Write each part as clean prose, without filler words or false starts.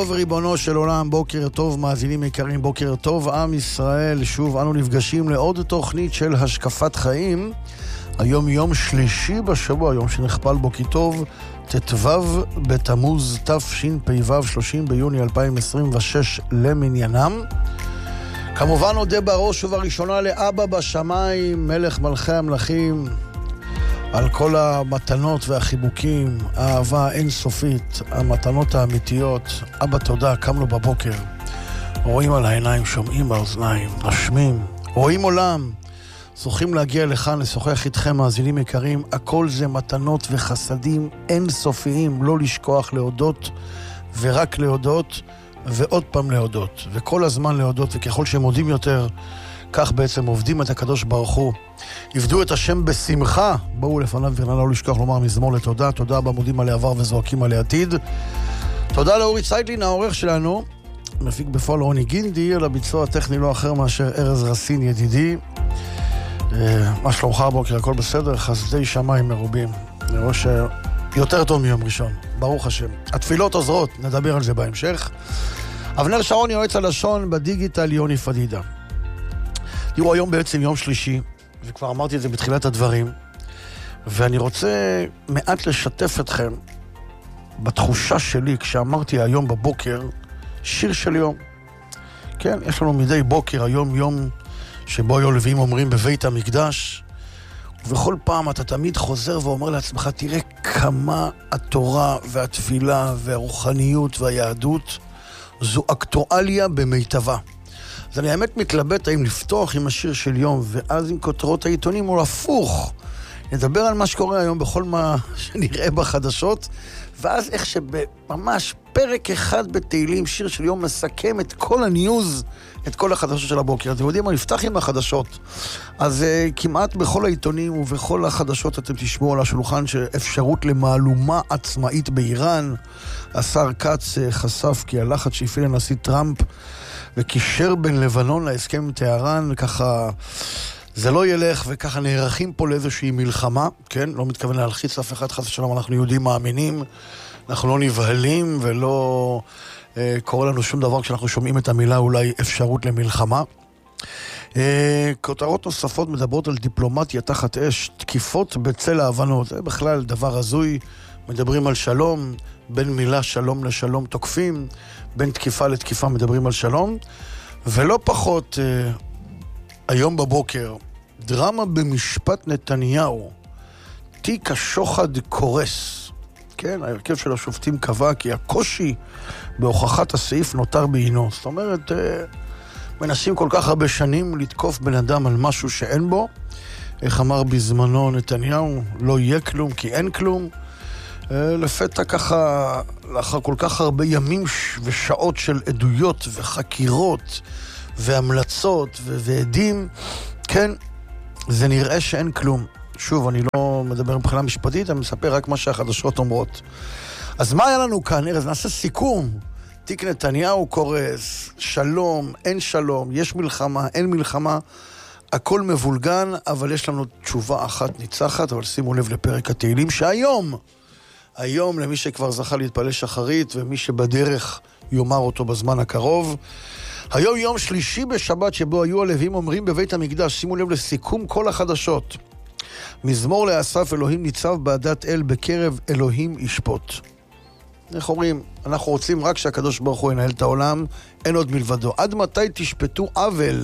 טוב ריבונו של עולם, בוקר טוב מאזינים יקרים, בוקר טוב עם ישראל. שוב אנו נפגשים לעוד תוכנית של השקפת חיים. היום יום שלישי בשבוע, יום שנכפל בו כי טוב, תתוו בתמוז תשפ"ו, 30 ביוני 2026 למניינם. כמובן נודה בראש ובראשונה לאבא בשמיים, מלך מלכי המלכים, על כל המתנות והחיבוקים, האהבה אינסופית, המתנות האמיתיות. אבא תודה, קמנו בבוקר, רואים על העיניים, שומעים באוזניים, נשמים, רואים עולם, זוכים להגיע לכאן, לשוחח איתכם מאזינים יקרים. הכל זה מתנות וחסדים אינסופיים, לא לשכוח להודות ורק להודות ועוד פעם להודות וכל הזמן להודות, וככל שהם מודים יותר כך בעצם עובדים את הקדוש ברוך הוא. עבדו את השם בשמחה, בואו לפניו ונא לא לשכוח לומר מזמור לתודה. תודה בעמודים על העבר וזועקים על העתיד. תודה לאורי צייטלין העורך שלנו, מפיק בפועל רוני גינדי, על הביצוע הטכני לא אחר מאשר ארז רסין ידידי. מה שלומך הבוקר? הכל בסדר? חסדי שמיים מרובים, אני רואה שיותר טוב מיום ראשון, ברוך השם. התפילות עוזרות, נדבר על זה בהמשך. אבנר שרון יועץ הלשון, בדיגיטל יוני פדידה. תראו, היום בעצם יום שלישי, וכבר אמרתי את זה בתחילת הדברים, ואני רוצה מעט לשתף אתכם בתחושה שלי כשאמרתי היום בבוקר שיר של יום. כן, יש לנו מדי בוקר היום יום שבו היו לוויים אומרים בבית המקדש, ובכל פעם אתה תמיד חוזר ואומר לעצמך, תראה כמה התורה והתפילה והרוחניות והיהדות זו אקטואליה במיטבה. אז אני האמת מתלבט האם לפתוח עם השיר של יום ואז עם כותרות העיתונים, או הפוך, נדבר על מה שקורה היום בכל מה שנראה בחדשות, ואז איך שבממש פרק אחד בתהילים, שיר של יום מסכם את כל הניוז, את כל החדשות של הבוקר. אתם יודעים מה, נפתח עם החדשות. אז כמעט בכל העיתונים ובכל החדשות אתם תשמעו על השולחן שאפשרות למהלומה עצמאית באיראן. השר קץ חשף כי הלחץ שהפעיל הנשיא טראמפ וקישר בין לבנון להסכם עם טהרן, ככה זה לא ילך, וככה נערכים פה לאיזושהי מלחמה, כן? לא מתכוון להלחיץ אף אחד, חס ושלום, אנחנו יהודים מאמינים, אנחנו לא נבהלים ולא קורה לנו שום דבר כשאנחנו שומעים את המילה אולי אפשרות למלחמה. כותרות נוספות מדברות על דיפלומטיה תחת אש, תקיפות בצל ההבנות, זה בכלל דבר הזוי. מדברים על שלום, בין מילה שלום לשלום תוקפים, בין תקיפה לתקיפה מדברים על שלום. ולא פחות, היום בבוקר, דרמה במשפט נתניהו, תיק השוחד קורס. כן, ההרכב של השופטים קבע כי הקושי בהוכחת הסעיף נותר בעינו. זאת אומרת, מנסים כל כך הרבה שנים לתקוף בן אדם על משהו שאין בו. איך אמר בזמנו נתניהו, לא יהיה כלום כי אין כלום. לפתע ככה, לאחר כל כך הרבה ימים ושעות של עדויות וחקירות והמלצות ועדים, כן, זה נראה שאין כלום. שוב, אני לא מדבר מבחינה משפטית, אני מספר רק מה שהחדשות אומרות. אז מה היה לנו כאן? אז נעשה סיכום. תיק נתניהו קורס, שלום, אין שלום, יש מלחמה, אין מלחמה, הכל מבולגן, אבל יש לנו תשובה אחת ניצחת. אבל שימו לב לפרק התהילים היום למי שכבר זכה להתפלל שחרית ומי שבדרך יאמר אותו בזמן הקרוב. היום יום שלישי בשבת שבו היו הלוויים אומרים בבית המקדש. שימו לב לסיכום כל החדשות. מזמור לאסף, אלוהים ניצב בעדת אל, בקרב אלוהים ישפוט. איך אומרים? אנחנו רוצים רק שהקדוש ברוך הוא ינהל את העולם, אין עוד מלבדו. עד מתי תשפטו עוול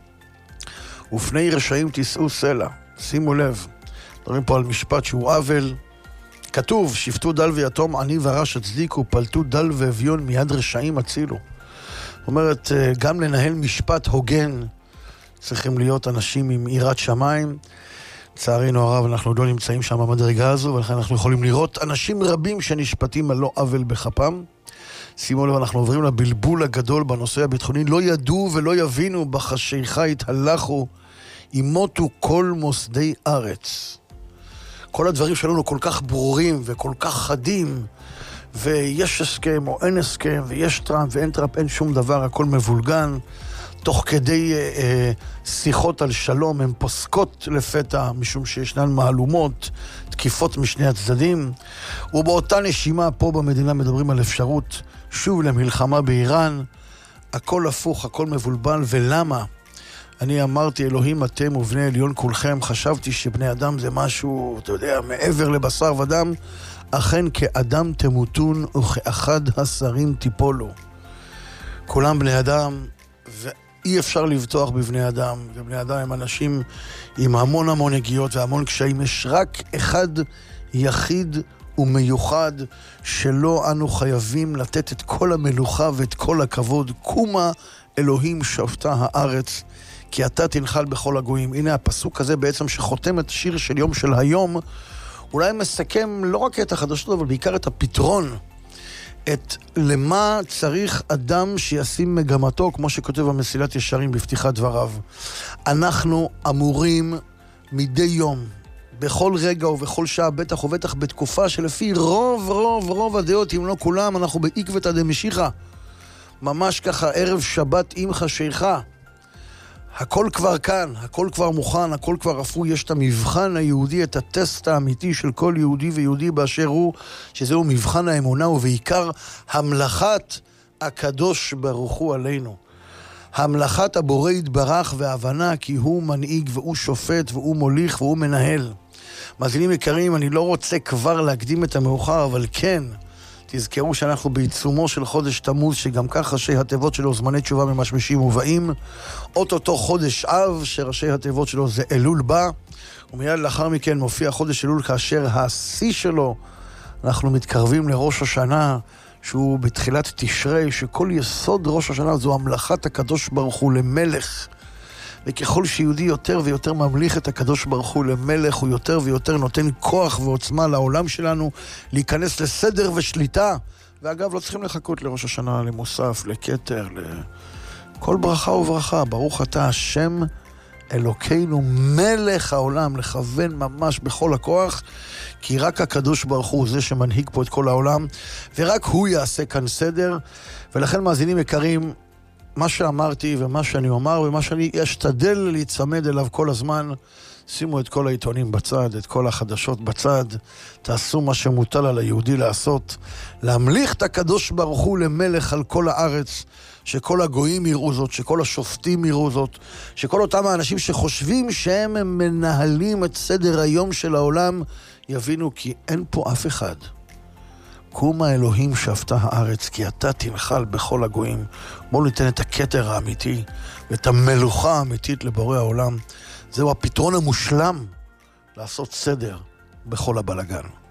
ופני רשעים תישאו סלע? שימו לב, מדברים פה על משפט שהוא עוול. כתוב, שפטו דל ויתום, עני ורש הצדיקו, פלטו דל ואביון, מיד רשעים הצילו. זאת אומרת, גם לנהל משפט הוגן צריכים להיות אנשים עם יראת שמיים. לצערנו הרב, אנחנו לא נמצאים שם במדרגה הזו, ולכן אנחנו יכולים לראות אנשים רבים שנשפטים על לא עוול בכפם. שימו לב, אנחנו עוברים לבלבול הגדול בנושא הביטחוני. לא ידעו ולא יבינו, בחשיכה התהלכו, ימותו כל מוסדי ארץ. כל הדברים שלנו כל כך ברורים וכל כך חדים, ויש הסכם או אין הסכם, ויש טראמפ ואין טראמפ, אין שום דבר, הכל מבולגן. תוך כדי שיחות על שלום, הן פוסקות לפתע, משום שישנן מהלומות, תקיפות משני הצדדים. ובאותה נשימה פה במדינה מדברים על אפשרות שוב למלחמה באיראן, הכל הפוך, הכל מבולבל, ולמה? אני אמרתי, אלוהים אתם ובני עליון כולכם, חשבתי שבני אדם זה משהו, אתה יודע, מעבר לבשר ודם, אכן כאדם תמותון וכאחד השרים תיפולו. כולם בני אדם, ואי אפשר לבטוח בבני אדם, ובני אדם הם אנשים עם המון נגיעות והמון קשיים. יש רק אחד יחיד ומיוחד שלא אנו חייבים לתת את כל המלוכה ואת כל הכבוד. קומה אלוהים שבתה הארץ, כי אתה תנחל בכל הגויים. הנה הפסוק הזה בעצם שחותם את השיר של יום של היום, אולי מסכם לא רק את החדשות, אבל בעיקר את הפתרון. את למה צריך אדם שישים מגמתו, כמו שכותב המסילת ישרים בפתיחת דבריו. אנחנו אמורים מדי יום, בכל רגע ובכל שעה, בטח ובטח בתקופה שלפי רוב הדעות, אם לא כולם, אנחנו בעקבתא דמשיחא. ממש ככה, ערב שבת עם חשיכה. הכל כבר כאן, הכל כבר מוכן, הכל כבר אפוי. יש את המבחן היהודי, את הטסט האמיתי של כל יהודי ויהודי באשר הוא, שזהו מבחן האמונה ובעיקר המלאכת הקדוש ברוך הוא עלינו. המלאכת הבורא יתברך והבנה, כי הוא מנהיג והוא שופט והוא מוליך והוא מנהל. מאזינים יקרים, אני לא רוצה כבר להקדים את המאוחר, אבל כן, תזכרו שאנחנו בעיצומו של חודש תמוז, שגם כך ראשי התיבות שלו זמני תשובה ממשמשים ובאים. אותו חודש אב, שראשי התיבות שלו זה אלול בא, ומיד לאחר מכן מופיע חודש אלול, כאשר השיא שלו, אנחנו מתקרבים לראש השנה, שהוא בתחילת תשרי, שכל יסוד ראש השנה זו המלאכת הקדוש ברוך הוא למלך. וככל שיהודי יותר ויותר ממליך את הקדוש ברוך הוא למלך, הוא יותר ויותר נותן כוח ועוצמה לעולם שלנו להיכנס לסדר ושליטה. ואגב, לא צריכים לחכות לראש השנה, למוסף, לכתר, לכל ברכה וברכה. ברוך אתה השם אלוקינו מלך העולם, לכוון ממש בכל הכוח, כי רק הקדוש ברוך הוא זה שמנהיג פה את כל העולם, ורק הוא יעשה כאן סדר. ולכן מאזינים יקרים, מה שאמרתי ומה שאני אומר ומה שאני אשתדל להצמד אליו כל הזמן, שימו את כל העיתונים בצד, את כל החדשות בצד, תעשו מה שמוטל על היהודי לעשות, להמליך את הקדוש ברוך הוא למלך על כל הארץ, שכל הגויים יראו זאת, שכל השופטים יראו זאת, שכל אותם האנשים שחושבים שהם מנהלים את סדר היום של העולם, יבינו כי אין פה אף אחד. קומה אלוהים שבתה הארץ, כי אתה תנחל בכל הגויים. בואו ניתן את הכתר האמיתי ואת המלוכה האמיתית לבורא העולם. זהו הפתרון המושלם לעשות סדר בכל הבלגן.